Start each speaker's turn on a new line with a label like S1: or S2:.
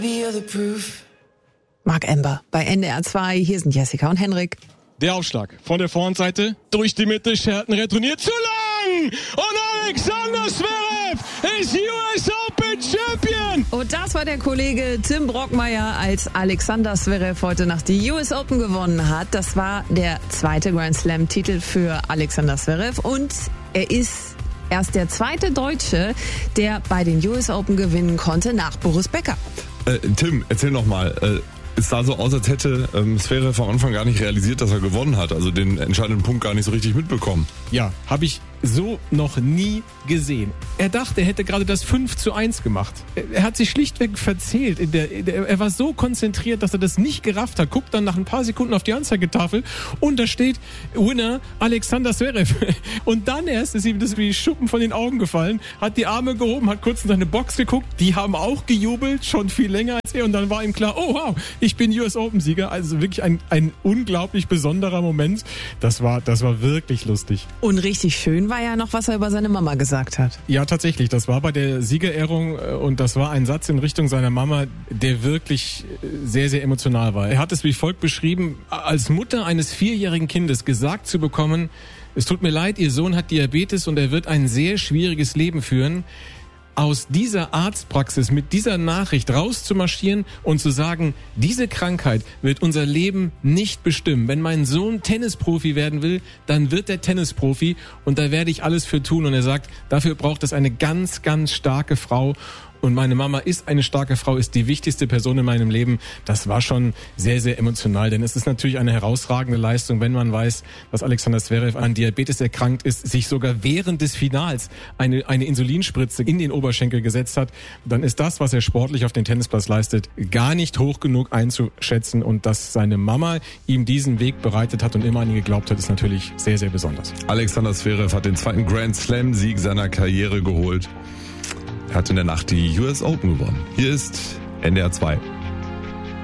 S1: Marc Ember bei NDR 2. Hier sind Jessica und Henrik.
S2: Der Aufschlag von der Vorhandseite durch die Mitte. Scherten retourniert zu lang. Und Alexander Zverev ist US Open Champion.
S1: Und das war der Kollege Tim Brockmeier, als Alexander Zverev heute Nacht die US Open gewonnen hat. Das war der zweite Grand Slam Titel für Alexander Zverev. Und er ist erst der zweite Deutsche, der bei den US Open gewinnen konnte, nach Boris Becker.
S3: Tim, erzähl noch mal. Es sah so aus, als hätte Zverev von Anfang gar nicht realisiert, dass er gewonnen hat. Also den entscheidenden Punkt gar nicht so richtig mitbekommen.
S2: Ja, habe ich so noch nie gesehen. Er dachte, er hätte gerade das 5:1 gemacht. Er hat sich schlichtweg verzählt. Er war so konzentriert, dass er das nicht gerafft hat. Guckt dann nach ein paar Sekunden auf die Anzeigetafel und da steht Winner Alexander Zverev. Und dann erst ist ihm das wie Schuppen von den Augen gefallen, hat die Arme gehoben, hat kurz in seine Box geguckt. Die haben auch gejubelt, schon viel länger als er. Und dann war ihm klar, oh wow, ich bin US Open Sieger. Also wirklich ein unglaublich besonderer Moment. Das war wirklich lustig.
S1: Und richtig schön war ja noch, was er über seine Mama gesagt hat.
S2: Ja, tatsächlich. Das war bei der Siegerehrung und das war ein Satz in Richtung seiner Mama, der wirklich sehr, sehr emotional war. Er hat es wie folgt beschrieben: Als Mutter eines 4-jährigen Kindes gesagt zu bekommen, es tut mir leid, Ihr Sohn hat Diabetes und er wird ein sehr schwieriges Leben führen. Aus dieser Arztpraxis mit dieser Nachricht rauszumarschieren und zu sagen, diese Krankheit wird unser Leben nicht bestimmen. Wenn mein Sohn Tennisprofi werden will, dann wird er Tennisprofi und da werde ich alles für tun. Und er sagt, dafür braucht es eine ganz, ganz starke Frau. Und meine Mama ist eine starke Frau, ist die wichtigste Person in meinem Leben. Das war schon sehr, sehr emotional, denn es ist natürlich eine herausragende Leistung, wenn man weiß, dass Alexander Zverev an Diabetes erkrankt ist, sich sogar während des Finals eine Insulinspritze in den Oberschenkel gesetzt hat. Dann ist das, was er sportlich auf dem Tennisplatz leistet, gar nicht hoch genug einzuschätzen. Und dass seine Mama ihm diesen Weg bereitet hat und immer an ihn geglaubt hat, ist natürlich sehr, sehr besonders.
S3: Alexander Zverev hat den zweiten Grand Slam Sieg seiner Karriere geholt. Er hat in der Nacht die US Open gewonnen. Hier ist NDR 2.